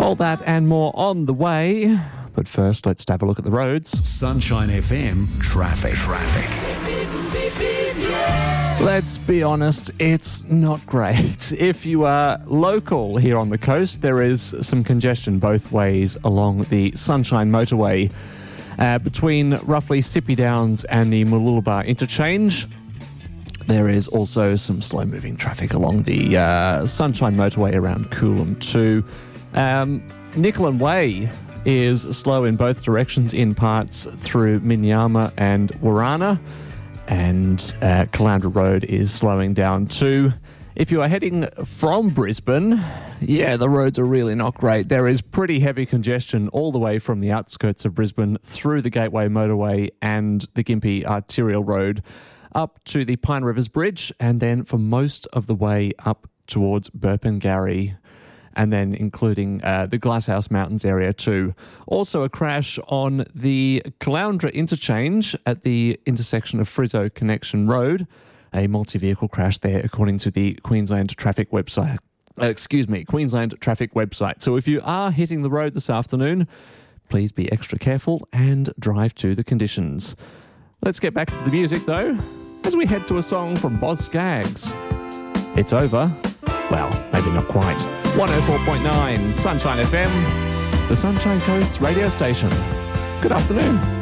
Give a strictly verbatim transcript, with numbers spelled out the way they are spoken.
All that and more on the way. But first, let's have a look at the roads. Sunshine F M traffic. Traffic. Let's be honest, it's not great. If you are local here on the coast, there is some congestion both ways along the Sunshine Motorway uh, between roughly Sippy Downs and the Mooloolaba interchange. There is also some slow-moving traffic along the uh, Sunshine Motorway around Coolum too. Um, Nicolan Way is slow in both directions in parts through Minyama and Warana, and uh, Caloundra Road is slowing down too. If you are heading from Brisbane, yeah, the roads are really not great. There is pretty heavy congestion all the way from the outskirts of Brisbane through the Gateway Motorway and the Gympie Arterial Road up to the Pine Rivers Bridge, and then for most of the way up towards Burpengary, and then including uh, the Glasshouse Mountains area too. Also a crash on the Caloundra interchange at the intersection of Frizzo Connection Road. A multi-vehicle crash there according to the Queensland Traffic website. Uh, excuse me, Queensland Traffic website. So if you are hitting the road this afternoon, please be extra careful and drive to the conditions. Let's get back to the music though, as we head to a song from Boz Scaggs. It's over. Well, maybe not quite. one oh four point nine Sunshine F M, the Sunshine Coast radio station. Good afternoon.